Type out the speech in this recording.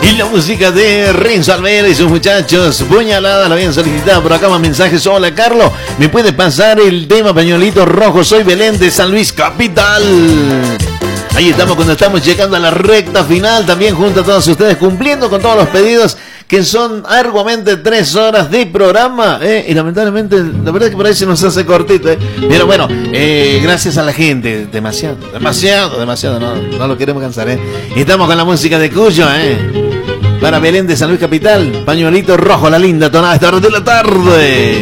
Y la música de Renzo Almera y sus muchachos. Puñalada, la habían solicitado por acá más mensajes. Hola, Carlos, ¿me puede pasar el tema Pañuelito Rojo? Soy Belén de San Luis Capital. Ahí estamos cuando estamos llegando a la recta final. También junto a todos ustedes, cumpliendo con todos los pedidos, que son arduamente 3 horas de programa, y lamentablemente, la verdad es que por ahí se nos hace cortito, pero bueno, gracias a la gente, demasiado, no lo queremos cansar, Y estamos con la música de Cuyo, para Belén de San Luis Capital, Pañuelito Rojo, la linda tonada esta hora de la tarde.